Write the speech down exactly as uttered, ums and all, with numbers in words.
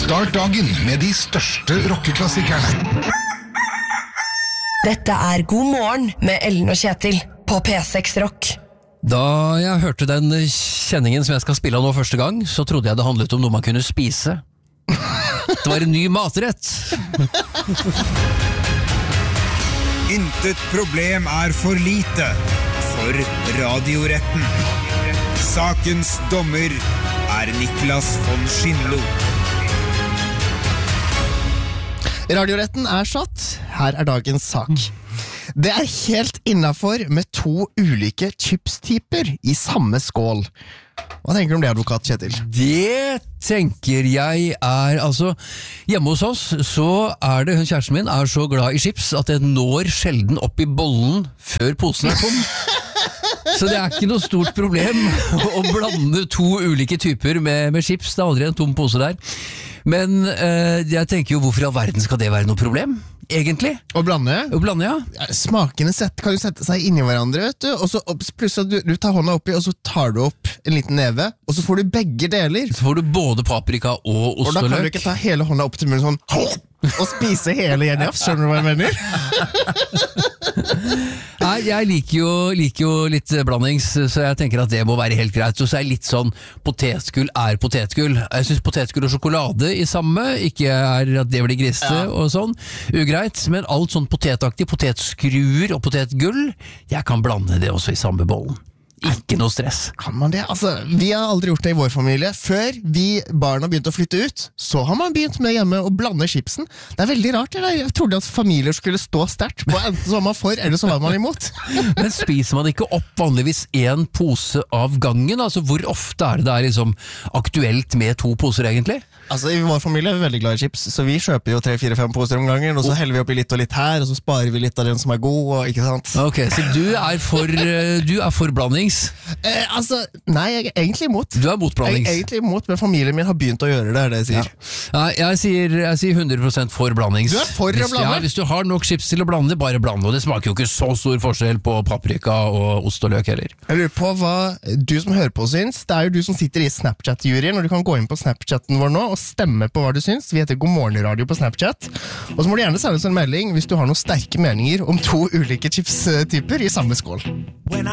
Start dagen med de største rockeklassikerne. Dette er God morgen med Ellen og Kjetil på P seks Rock. Da jeg hørte den kjenningen som jeg skal spille av nå første gang, så trodde jeg det handlet om noe man kunne spise. Det var en ny matrett. Intet problem er for lite for radioretten. Sakens dommer er Niklas von Schindlo. Radioretten er satt. Her er dagens sak. Det er helt innenfor med to ulike chipstyper i samme skål. Hva tenker du om det, advokat Kjetil? Det tenker jeg er, altså, hjemme hos oss så er det, hun kjæresten min er så glad i chips at det når sjelden opp i bollen før posen er tom. Så det er ikke noe stort problem å blande to ulike typer med, med chips. Det er aldri en tom pose der. Men eh, jeg tenker jo, hvorfor i all verden skal det være noe problem? Egentlig. Å blande? Å blande, ja. Ja, smakene sett, kan jo sette seg inn i hverandre, vet du. Og så plutselig du, du tar hånda oppi, og så tar du opp en liten neve, og så får du begge deler. Så får du både paprika og ost og løk. Og da kan du ikke ta hele hånda opp til munnen sånn, og spise hele gjenjafs, skjønner du hva jeg mener? Nei, jeg liker jo, liker jo litt blandings, så jeg tenker at det må være helt greit. Og så er litt sånn, potetgull er potetgull. Jeg synes potetgull og sjokolade i samme, ikke er at det blir griste ja. Og sånn, ugreit. Men alt sånn potetaktig, potetskruer og potetgull, jeg kan blande det også i samme bollen. Ikke noe stress. Kan man det? Altså, vi har aldri gjort det i vår familie. Før vi barna begynte å flytte ut, så har man begynt med hjemme å blande chipsen. Det er veldig rart. Det jeg trodde at familier skulle stå sterkt på enten så var man for, eller så var man imot. Men spiser man ikke opp vanligvis en pose av gangen? Altså, hvor ofte er det der liksom aktuelt med to poser egentlig? Altså, i vår familie er vi veldig glad i chips, så vi kjøper jo tre, fire, fem poser om gangen, og så heller vi oppi litt og litt her, og så sparer vi litt av den som er god, og ikke sant? Ok, så du er for, du er for blandings? Eh, altså, nei, jeg er egentlig imot. Du er mot blandings? Jeg er egentlig imot, men familien min har begynt å gjøre det, er det jeg sier. Ja. Ja, jeg sier. Jeg sier hundre prosent for blandings. Du er for hvis, å blande? Ja, hvis du har nok chips til å blande, bare blande, og det smaker jo ikke så stor forskjell på paprika og ost og løk heller. Jeg lurer på hva du som hører på syns. Det er jo du som sitter i Snapchat-juryen, og du kan gå inn på Snapchatten vår nå og stemme på hva du syns. Vi heter God morgen radio på Snapchat. Og så må du gjerne sende oss en melding hvis du har noen sterke meninger om to ulike chips-typer i samme skål.